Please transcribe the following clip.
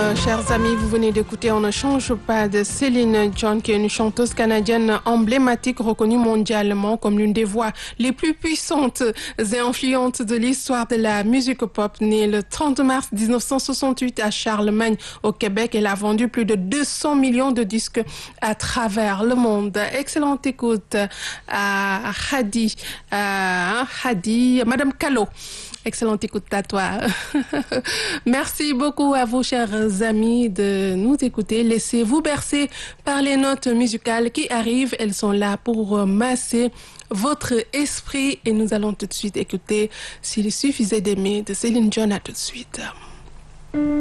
chers amis, vous venez d'écouter On ne change pas de Céline Dion, qui est une chanteuse canadienne emblématique reconnue mondialement comme l'une des voix les plus puissantes et influentes de l'histoire de la musique pop. Née le 30 mars 1968 à Charlemagne, au Québec, elle a vendu plus de 200 millions de disques à travers le monde. Excellente écoute à Hadi, Madame Callot. Excellente écoute à toi. Merci beaucoup à vous, chers amis, de nous écouter. Laissez-vous bercer par les notes musicales qui arrivent. Elles sont là pour masser votre esprit. Et nous allons tout de suite écouter S'il suffisait d'aimer de Céline Dion. À tout de suite.